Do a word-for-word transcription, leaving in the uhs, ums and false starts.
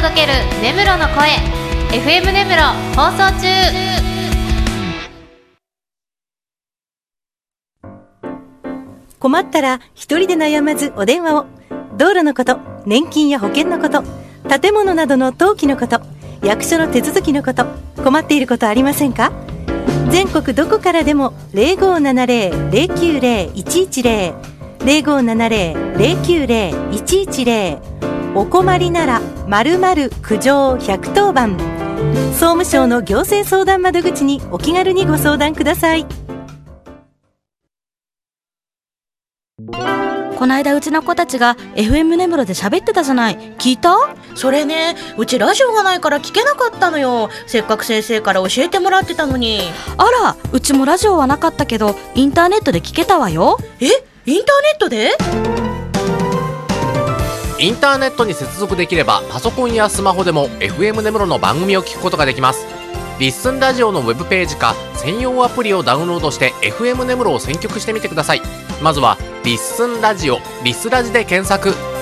届ける根室の声 エフエム 根室放送中。 困ったら一人で悩まずお電話を。道路のこと、年金や保険のこと、建物などの登記のこと、役所の手続きのこと、困っていることありませんか？全国どこからでも ゼロごーななゼロ ゼロきゅうゼロ いちいちゼロ ゼロごーななゼロ ゼロきゅうゼロ いちいちゼロ、お困りなら〇〇苦情ひゃくとおばん、総務省の行政相談窓口にお気軽にご相談ください。 こないだうちの子たちが エフエム 根室で喋ってたじゃない。聞いた？ それね、うちラジオがないから聞けなかったのよ。せっかく先生から教えてもらってたのに。 あら、うちもラジオはなかったけどインターネットで聞けたわよ。 え、インターネットで？ インターネットに接続できればパソコンやスマホでも エフエム 根室の番組を聞くことができます。リッスンラジオのウェブページか専用アプリをダウンロードして エフエム 根室を選曲してみてください。まずはリッスンラジオ、リスラジで検索。